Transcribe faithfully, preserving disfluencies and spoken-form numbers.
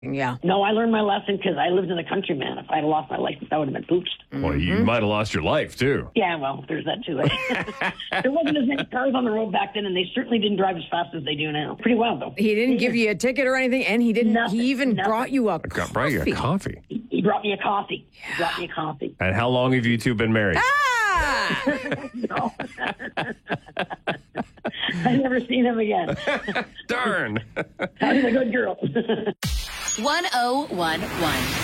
Yeah. No, I learned my lesson because I lived in the country, man. If I had lost my license, I would have been pooched. Well, you might have lost your life, too. Yeah, well, there's that, too. There wasn't as many cars on the road back then, and they certainly didn't drive as fast as they do now. Pretty wild, though. He didn't give you a ticket or anything, and he didn't. Nothing, he even nothing. brought you a I got brought you a coffee. He, he brought me a coffee. He brought me a coffee. And how long have you two been married? Ah! No. I've never seen him again. Darn. He's a good girl. one oh one one